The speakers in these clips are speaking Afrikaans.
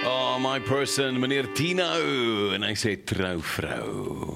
Oh, my person, meneer Tino. En hy sê trouvrou.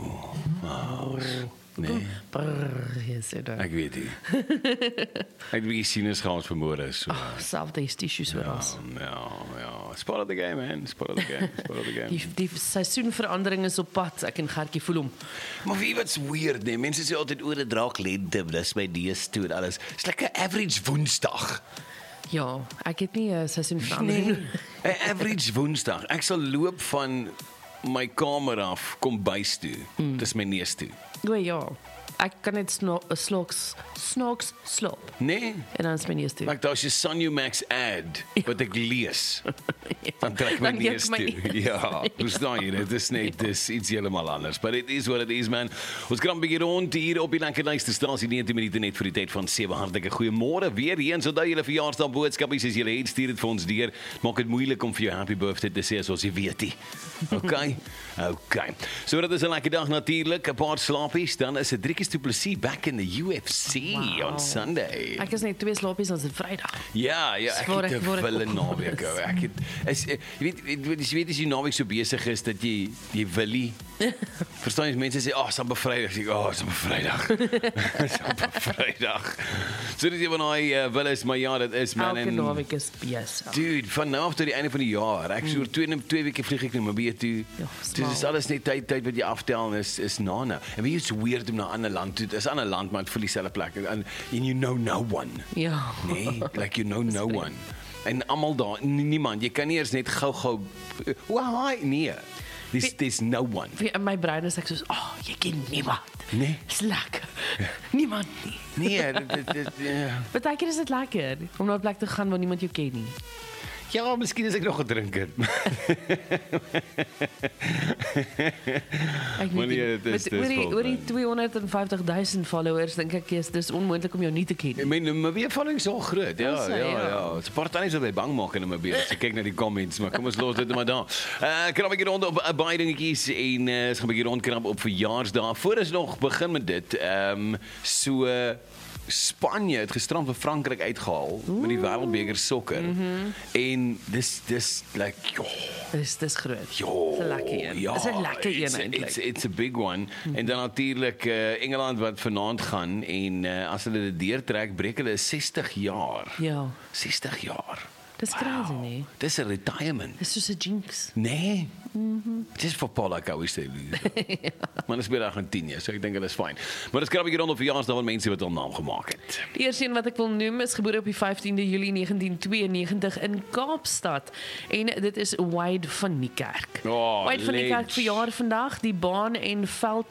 Nee. Ek weet nie. Ek het 'n bietjie sinus gehad vanmôre so. Selfde issues vir ons. Ja. It's part of the game, man. It's part of the game. Die seisoenverandering is op pad. Ek en Gertjie voel hom. Maar wie wat's weird, nee. Mense sê altyd oor 'n draak lente, dis my dees toe en alles. It's like 'n average Woensdag. Ja, ek het nie 'n seisoenverandering. Nee, 'n average Woensdag. Ek sal loop van my kamer af kom bys toe. Dis my neus toe. O ja. Ek kan net sloks slop. Nee. En dan is my neus toe. Like daar's 'n Sanumax ad wat ek lees. Dan trek my neus toe. Ja, verstaan jy, dit is net dis iets heeltemal anders. But it is what it is, man. Ons kan 'n bietjie rond hier op die lekker luisterstasie 19 minute net vir die tyd van 7. Hartlike goeiemôre weer eens. Onthou julle verjaarsdag boodskapies as julle het, stuur dit vir ons deur. Maak dit moeilik om vir jou happy birthday te sê as jy weet nie. Okay. So dit is 'n lekker dag natuurlik, 'n paar slaapies, dan is dit Driekies du Plessis back in the UFC on Sunday. Ek is net 2 slaapies ons het Vrydag. Ja, ek het 'n wille naweek hou. Ek het jy weet as jy naweek so besig is dat jy wil nie. Verstaan jy, mense sê, "Ag, Samba Vrydag." Ek sê, Samba Vrydag." Samba Vrydag. So dis van daai wil is, maar ja, dit is man en elke naweek is besig. Dude, van nou af tot die einde van die jaar. Ek so 2 weke vlieg ek na Namibië toe. Dis is alles net tyd wat jy aftel is na. En weet jy, it's weird om na 'n ander land toe. Dis 'n ander land, maar dit voel dieselfde plek. And you know no one. Ja. Nee, like you know no one. En almal daar, niemand. Jy kan nie eers net gou hi, nee. There's no one. In my brein is ek soos, jy ken niemand. Nee. Dis lekker. Niemand nie. Nee, dit Partykeer is dit lekker om na 'n plek te gaan waar niemand jou ken nie. Ja, miskien is ek nog 'n drinker. Ek weet nie. Oor die 250,000 followers dink ek dis onmoontlik om jou nie te ken nie. Maar weer following is al groot. Ja. Dit's 'n paar tannies wat my bang maak in my beeld. As jy kyk na die comments, maar kom ons los dit maar daar. Krap ek rond op baie dingetjies en ons gaan 'n bietjie rondkrap op verjaarsdae. Voor ons nog begin met dit, so Spanje het gisterand vir Frankryk uitgehaal met die Wêreldbeker sokker. En dis like Dis groot. Ja, dis 'n lekker een. Ja, dis 'n lekker een eintlik. It's a big one. En dan natuurlik Engeland wat vanaand gaan en as hulle dit deurtrek, breek hulle 60 jaar. Ja. 60 jaar. Dis crazy, nee. Dis 'n retirement. Dis soos 'n jinx. Nee. Dis vir Paula Kouste. Maar dis weer 10 jaar, so ek dink dit is fyn. Maar dis krap ek rond op verjaarsdag van mense wat hul naam gemaak het. Die eerste een wat ek wil noem is gebore op die 15de Julie 1992 in Kaapstad en dit is Wade van Niekerk. Wade van Niekerk verjaar vandag, die baan en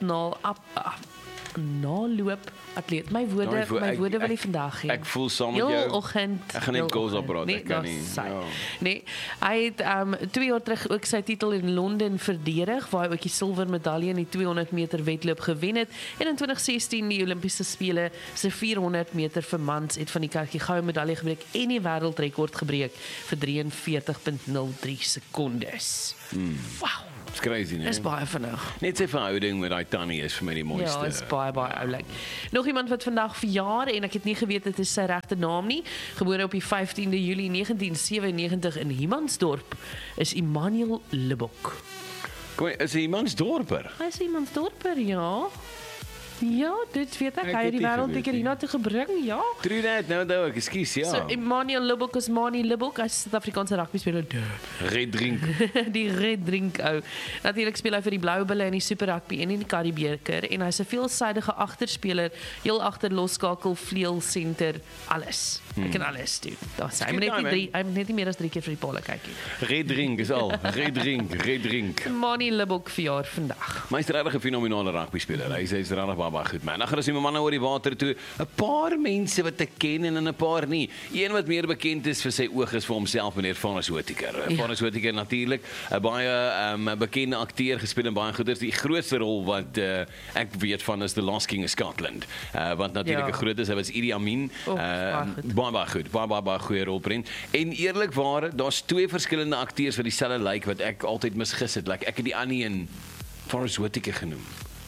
veldnaloop atleet. My woorde wil nie vandag hê. Ek voel saam met jou. Oggend. Ek gaan net goals opraak, ek kan nie. Nee, hy het 2 jaar terug ook sy titel in Londen verdedig waar hy ook die silwer medalje in die 200 meter wedloop gewen het en in 2016 die Olimpiese spele se 400 meter vir mans het van die kerkie goue medalje gebreek en die wêreldrekord gebreek vir 43.03 sekondes. Wow. It's crazy, nee. Dis baie vinnig. Net sy verhouding met daai tannie is vir my die mooiste. Ja, is baie oulik. Nog iemand wat vandag verjaar en ek het nie geweet dit is sy regte naam nie. Gebore op die 15de Julie 1997 in Humansdorp is Immanuel Libbok. Kom, is hy Humansdorper? Hy is Humansdorper, ja. Ja, dit weet ek. Hy het die wêreldbeker hierna toe gebring, ja. True that, nou ek, ekskuus, ja. So, Immanuel Libbok is Mani Libbok, hy is Suid-Afrikaanse rugby speler. Red drink. Die red drink ou. Natuurlik speel hy vir die Blou Bulle in die Super Rugby en in die Karibebeker en hy's 'n veelsidige agterspeler, heel agter losskakel, vleuel, senter, alles. Hy kan alles doen. Daar's hy moet net nie meer as 3 keer vir die palle kyk nie. Red drink is al. Red drink. Mani Libbok verjaar vandag. Maar hy's regtig 'n fenominale rugby speler. Hy's regtig baie goed man. Dan gaan ons die manne oor die water toe. 'n Paar mense wat ek ken en 'n paar nie. Een wat meer bekend is vir sy oog is vir homself meneer Vanus Whittaker. Vanus Whittaker natuurlik 'n baie bekende akteur, gespeel in baie goeders. Die grootste rol wat ek weet van is The Last King of Scotland. Wat natuurlik 'n groot is, hy was Idi Amin. Baie goed. Baie goeie rolprent. En eerlikwaar, daar's 2 verskillende akteurs wat dieselfde lyk wat ek altyd misgis het. Like ek het die ander een Vanus Whittaker genoem.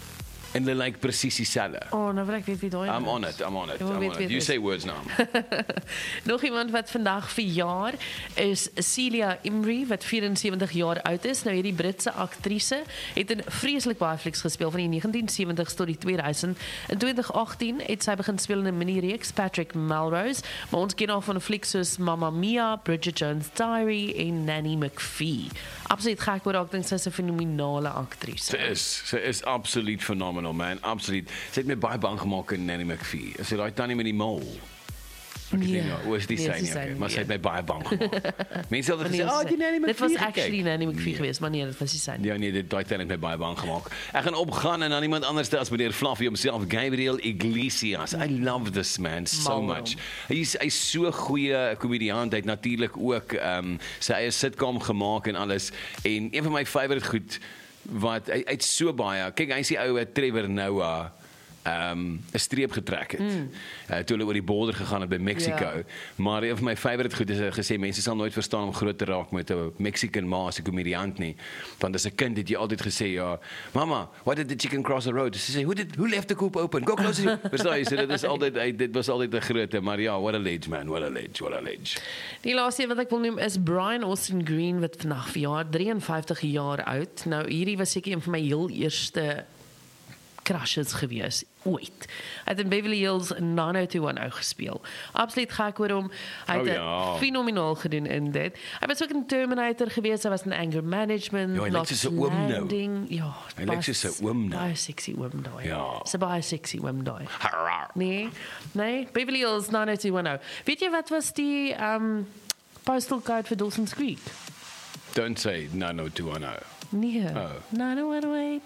En hulle lyk presies dieselfde. Oh, nou wil ek weet wie daai I'm is. on it. You is. say words now. Nog iemand wat vandag verjaar is Celia Imrie wat 74 jaar oud is. Nou hierdie Britse aktrise het in vreeslik baie flieks gespeel van die 1970s tot die 2000. In 2018 het sy begin speel in 'n mini-reeks Patrick Melrose, maar ons ken haar van flieks soos Mamma Mia, Bridget Jones' Diary en Nanny McPhee. Absoluut gek oor haar, ek dink sy is 'n fenominale aktrise. Sy is absoluut phenomenal, man. Absoluut. Sy het my baie bang gemaak in Nanny McPhee. Sy daai tannie met die mol. Nee, is die syne, maar sy het my baie bang gemaak. Mense het gesê, die Nanny McPhee. Dit was actually Nanny McPhee geweest, maar nee, dit was die syne. Ja, nee, daai tannie het my baie bang gemaak. Ek gaan opgaan en dan iemand anders as meneer Fluffy homself, Gabriel Iglesias. I love this man so much. Hy's so goeie komediant. Hy het natuurlik ook sy eie sitcom gemaak en alles. En een van my favorite goed wat hy het so baie. Kyk, hy's die ou Trevor Noah 'n streep getrek het. Toe hulle oor die border gegaan het by Mexico. Maar een van my favorite goed is gesê mense sal nooit verstaan om groot te raak met 'n Mexican ma as 'n komediant nie. Want as 'n kind het jy altyd gesê, ja, "Mama, why did the chicken cross the road?" Sy sê, "Who left the coop open? Go close it." Verstaan jy? So dit was altyd 'n groot, maar ja, what a ledge man, what a ledge. Die laaste wat ek wil noem is Brian Austin Green wat vandag verjaar, 53 jaar oud. Nou hierdie was seker een van my heel eerste crushes gewees ooit. Hy het in Beverly Hills 90210 gespeel. Absoluut gek oor hom. Hy het fenomenaal gedoen in dit. Hy was ook in Terminator gewees. Hy was in Anger Management. Ja, hy lyk soos 'n oom nou. Ja, hy lyk soos 'n oom nou. Baie sexy oom daai. Ja. Sy baie sexy oom daai. Nee, Beverly Hills 90210. Weet jy wat was die postal code vir Dawson's Creek? Don't say 90210. Nee. 90210.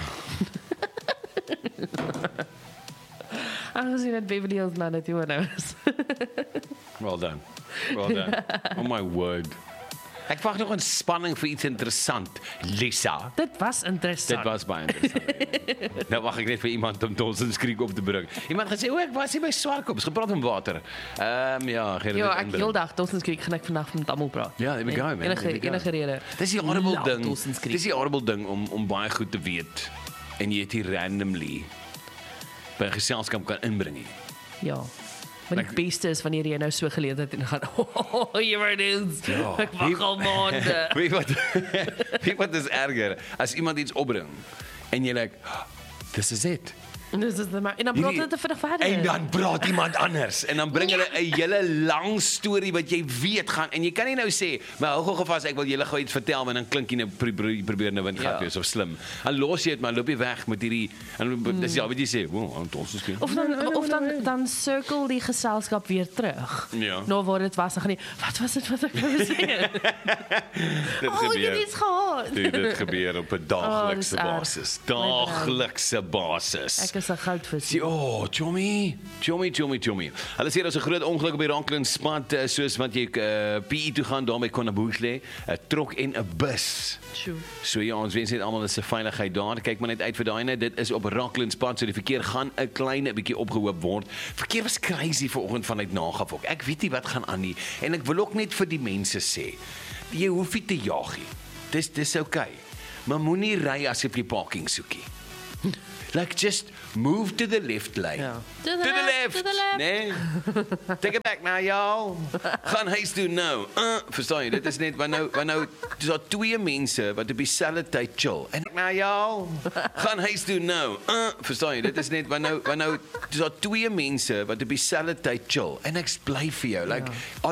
Ek was in Beverly Hills 90210. Well done. Oh my word. Ek wag nog 'n spanning vir iets interessant, Lisa. Dit was interessant. Dit was baie interessant. Nou wag ek net vir iemand om Dawson's Creek op te bring. Iemand gesê, ek was hier by Swartkop, ons gepraat om water. Ja, ek heel dag Dawson's Creek gaan ek vandag met almal praat. Ja, there we go, man. Enige rede. Dis die horrible ding om baie goed te weet. En jy het hier randomly by 'n geselskap kan inbring nie. Ja. Maar die beste is wanneer jy nou so geleentheid en gaan, here it is. Ja, ek wag al maande. Weet wat is erger? As iemand iets opbring en jy like, this is it. En dan praat hulle te vinnig verder. En dan praat iemand anders. En dan bring hulle 'n hele lang storie wat jy weet gaan. En jy kan nie nou sê, maar hou gou vas, ek wil julle gou iets vertel, maar dan klink jy nou probeer nou windgat wees of slim. Dan los jy dit, maar loop jy weg met hierdie, en dis ja, wat jy sê, ons is Of dan circle die geselskap weer terug. Ja. Nou waar dit was, dan gaan jy, wat was dit wat ek wou sê? Ek het iets gehad. Dit gebeur op 'n daaglikse basis. Daaglikse basis. Is 'n goudvis. Oh, chommy. Hulle sê daar's 'n groot ongeluk op die Rocklands pad, soos wat jy PE toe gaan daar by Konnabouchle, 'n trok en 'n bus. So ja, ons wens net almal 'n veiligheid daar. Kyk maar net uit vir daai net. Dit is op Rocklands pad, so die verkeer gaan 'n klein bietjie opgehoop word. Verkeer was crazy vanoggend vanuit Nagafok. Ek weet nie wat gaan aan nie en ek wil ook net vir die mense sê, jy hoef nie te jag nie. Dis okay. Maar moenie ry as jy parking soekie. Like just move to the left lane. Yeah. To the left. Nee. Take it back now, y'all. Gaan huis toe nou. Verstaan jy? Dit is net want nou dis daar twee mense wat op dieselfde tyd chill. En nou y'all. Gaan huis toe nou. Verstaan jy? Dit is net want nou dis daar twee mense wat op dieselfde tyd chill. En ek bly vir jou. Like